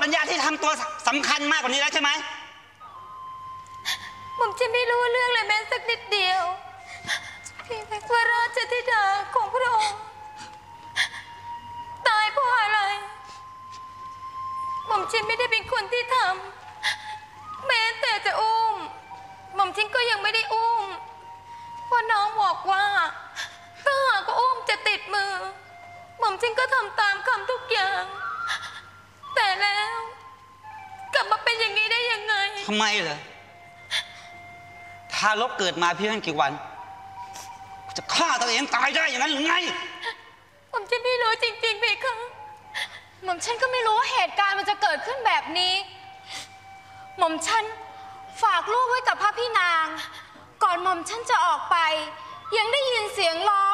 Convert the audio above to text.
ปัญญาที่ทำตัวสำคัญมากกว่านี้แล้วใช่ไหมผมจะไม่รู้เรื่องเลยแม้สักนิดเดียวเพียงแต่ว่าราชธิดาของพระองค์ตายเพราะอะไรผมฉันไม่ได้เป็นคนที่ทำแม้แต่จะอุ้มผมฉันก็ยังไม่ได้อุ้มเพราะน้องบอกว่าถ้าหากว่าอุ้มจะติดมือผมฉันก็ทำตามคำทุกอย่างแต่แล้วกลับมาเป็นอย่างนี้ได้ยังไงทำไมเหรอทารกเกิดมาเพียงกี่วันจะฆ่าตัวเองตายได้อย่างนั้นหรือไงผมจะไม่รู้จริงๆเพคะหม่อมฉันก็ไม่รู้ว่าเหตุการณ์มันจะเกิดขึ้นแบบนี้หม่อมฉันฝากลูกไว้กับพระพี่นางก่อนหม่อมฉันจะออกไปยังได้ยินเสียงร้อง